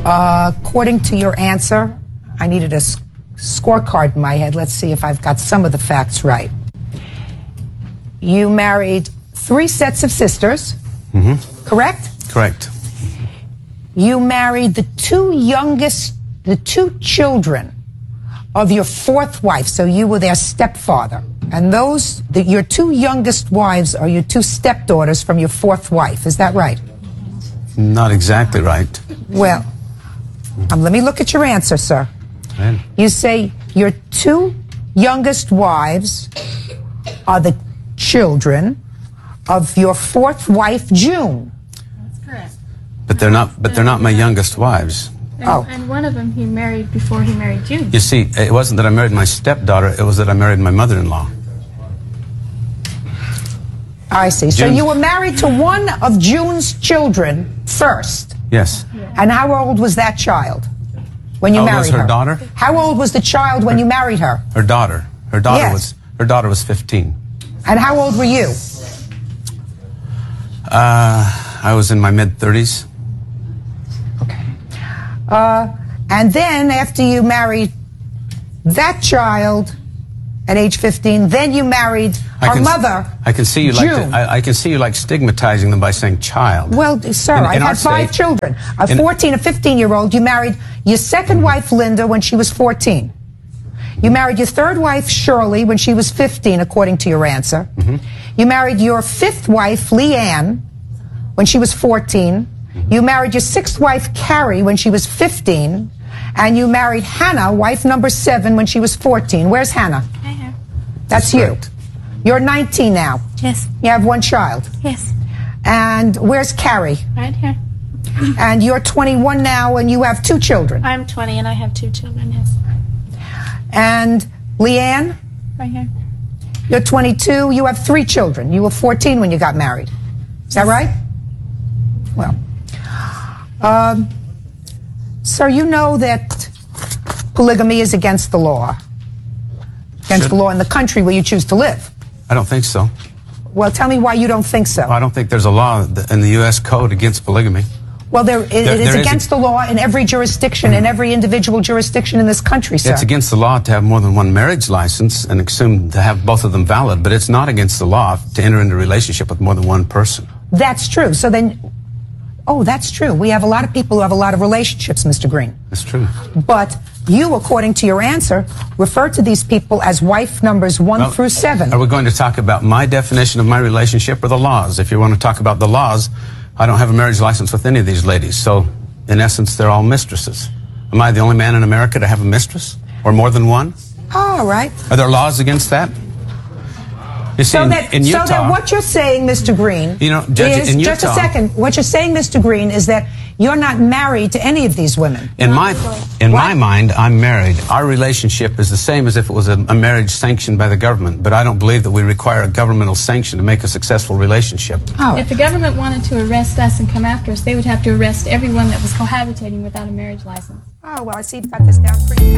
According to your answer, I needed a scorecard in my head. Let's see if I've got some of the facts right. You married 3 sets of sisters, correct? Correct. You married the 2 children of your 4th wife, so you were their stepfather. And your 2 youngest wives are your 2 stepdaughters from your 4th wife. Is that right? Not exactly right. Well, let me look at your answer, sir. Right. You say your 2 youngest wives are the children of your 4th wife, June. That's correct. But they're not my youngest wives. And one of them he married before he married June. You see, it wasn't that I married my stepdaughter, it was that I married my mother-in-law. I see. So you were married to one of June's children first. Yes. And how old was that child when you married her? Her daughter? How old was the child when you married her? Her daughter. Her daughter was 15. And how old were you? I was in my mid-30s. Okay. And then after you married that child at age 15, then you married her mother. I can see you like stigmatizing them by saying child. Well, sir, I had 5 children. A 14, a 15-year-old. You married your 2nd wife, Linda, when she was 14. You married your 3rd wife, Shirley, when she was 15, according to your answer. You married your 5th wife, Leanne, when she was 14. You married your 6th wife, Carrie, when she was 15. And you married Hannah, wife number 7, when she was 14. Where's Hannah? I have. That's you. You're 19 now. Yes. You have 1 child. Yes. And where's Carrie? Right here. And you're 21 now, and you have 2 children. I'm 20 and I have 2 children, yes. And Leanne? Right here. You're 22, you have 3 children. You were 14 when you got married. Is that right? Well, sir, you know that polygamy is against the law. Against the law in the country where you choose to live. I don't think so. Well, tell me why you don't think so. I don't think there's a law in the U.S. Code against polygamy. Well, it is against the law in every jurisdiction, in every individual jurisdiction in this country, sir. It's against the law to have more than 1 marriage license and assume to have both of them valid, but it's not against the law to enter into a relationship with more than 1 person. That's true. So then, that's true. We have a lot of people who have a lot of relationships, Mr. Green. That's true. But you, according to your answer, refer to these people as wife numbers 1 through 7. Are we going to talk about my definition of my relationship or the laws? If you want to talk about the laws, I don't have a marriage license with any of these ladies. So, in essence, they're all mistresses. Am I the only man in America to have a mistress? Or more than 1? All right. Are there laws against that? You see, in Utah, so that what you're saying, Mr. Green, Judge, in Utah, just a second. What you're saying, Mr. Green, is that you're not married to any of these women. In my mind, I'm married. Our relationship is the same as if it was a marriage sanctioned by the government, but I don't believe that we require a governmental sanction to make a successful relationship. Oh. If the government wanted to arrest us and come after us, they would have to arrest everyone that was cohabitating without a marriage license. Oh, well, I see you've got this down pretty